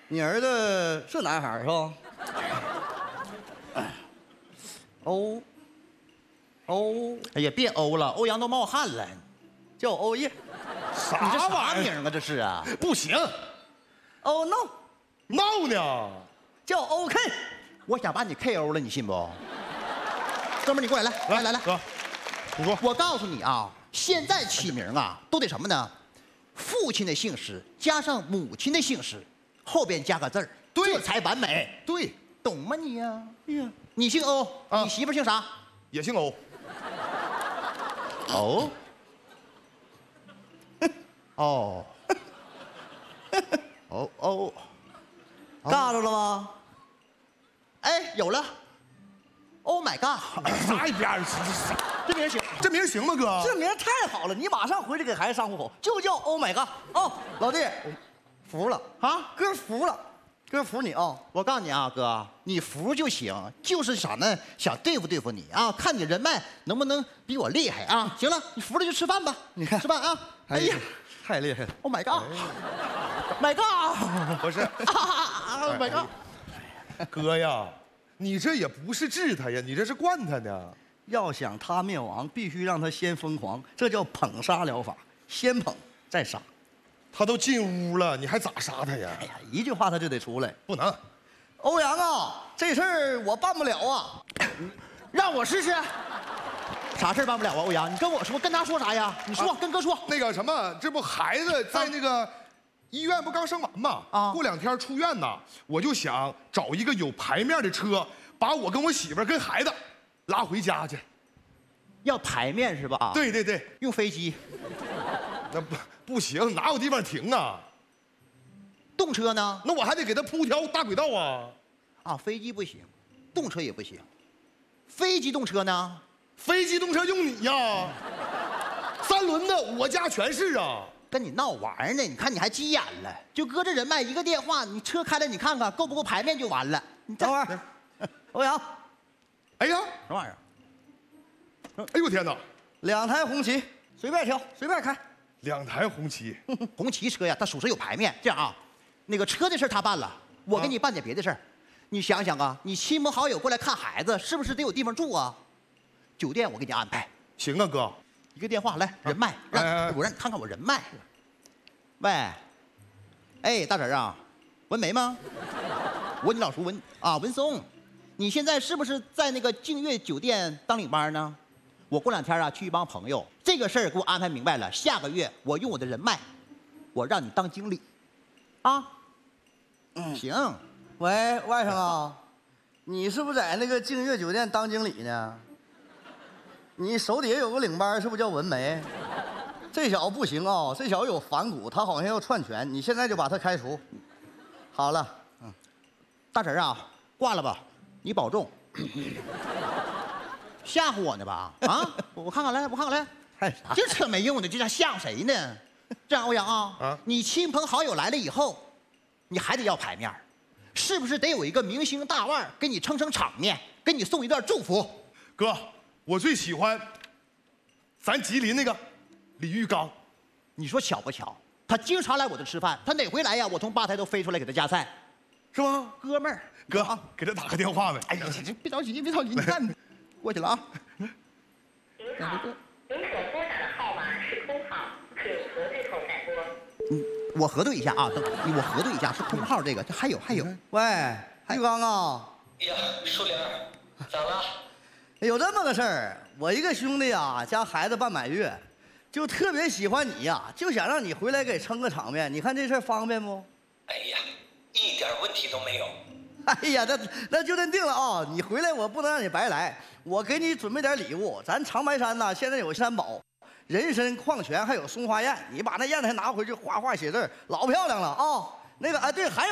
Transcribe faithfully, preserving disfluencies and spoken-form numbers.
你儿子是男孩是吧？欧，欧， 哎呀，别欧了，欧阳都冒汗了。 叫我欧耶。 你这啥啥玩意名啊？这是啊？ 不行， 哦 no， 闹呢。 叫 OK。 我想把你 K O 了，你信不？哥们儿，你过来，来来来来， 哥，你说。 我告诉你啊，现在起名啊，都得什么呢？父亲的姓氏加上母亲的姓氏，后边加个字儿， 对这才完美， 对， 懂吗你呀、 哎呀， 你姓欧， 啊你媳妇姓啥？ 也姓欧。 哦，哦，哦哦， 尬着了吗？ 哎，有了 ，Oh my god， 啥一边儿去？ 这名行。 这名行吗，哥？ 这名太好了，你马上回去给孩子上户口，就叫 Oh my god 哦，老弟，服了啊， 哥服了，哥服你啊！ 我告诉你啊，哥，你服就行，就是想呢，想对付对付你啊，看你人脉能不能比我厉害啊。行了，你服了就吃饭吧， 你看吃饭啊。哎呀太厉害了！ ，Oh my god，My god， 不是， 啊，Oh my god， 哥呀，你这也不是治他呀，你这是惯他呢。 要想他灭亡，必须让他先疯狂，这叫捧杀疗法，先捧再杀。 他都进屋了，你还咋杀他呀？ 哎呀，一句话他就得出来。 不能。 欧阳啊，这事儿我办不了啊， 让我试试。啥事儿办不了啊，欧阳？你跟我说，跟他说啥呀？你说， 啊跟哥说。 那个什么，这不孩子在那个医院不刚生完吗？ 啊过两天出院呢，我就想找一个有牌面的车，把我跟我媳妇儿跟孩子拉回家去。 要排面是吧？， 对对对， 用飞机。 那不不行，哪有地方停啊？ 动车呢？ 那我还得给他铺条大轨道啊。 啊，飞机不行，动车也不行。非机动车呢？ 非机动车用你呀，三轮的我家全是啊。 跟你闹玩儿呢，你看你还急眼了，就搁这人脉一个电话，你车开了，你看看够不够排面就完了。你等会儿，欧阳， 哎呀， 什么玩意儿？ 哎呦我天哪， 两台红旗，随便挑，随便开。 两台红旗， 红旗车呀，它属实有排面。这样啊，那个车的事儿他办了，我给你办点别的事儿。你想想啊，你亲朋好友过来看孩子，是不是得有地方住啊？酒店我给你安排， 行啊哥。 一个电话来，人脉，让哎哎哎我让你看看我人脉。喂，哎，大侄儿啊，文梅吗？我你老叔文啊，文松，你现在是不是在那个净月酒店当领班呢？我过两天啊去一帮朋友，这个事儿给我安排明白了。下个月我用我的人脉，我让你当经理，啊，嗯，行， 喂，外甥啊，你是不是在那个净月酒店当经理呢？你手底下有个领班，是不是叫文梅？这小子不行啊，这小子有反骨，他好像要篡权，你现在就把他开除。好了， 大侄儿啊，挂了吧，你保重。吓唬我呢吧？啊，我看看来，我看看来， 太傻。 这扯没用的，这叫吓唬谁呢？这样，欧阳啊， 啊你亲朋好友来了以后，你还得要牌面儿，是不是得有一个明星大腕儿给你撑撑场面，给你送一段祝福？ 哥，我最喜欢咱吉林那个李玉刚。 你说巧不巧？他经常来我这吃饭，他哪回来呀？我从吧台都飞出来给他夹菜， 是吗？ 哥们儿， 哥啊， 给他打个电话呗。 哎呀，这这别着急，别着急，你看，过去了啊。 您好，您所拨打的号码是空号，请核对后再拨。 我核对一下啊，等我核对一下是空号，这个这还有还有， 喂，玉刚啊， 哎呀，树玲，咋了？ 有这么个事儿，我一个兄弟啊，家孩子办满月，就特别喜欢你呀、就想让你回来给撑个场面。你看这事儿方便不？ 哎呀，一点问题都没有。 哎呀，那那就这定了啊！你回来我不能让你白来，我给你准备点礼物。咱长白山呐，现在有三宝，人参、矿泉还有松花砚，你把那砚台拿回去画画写字，老漂亮了啊！那个哎，对，还有。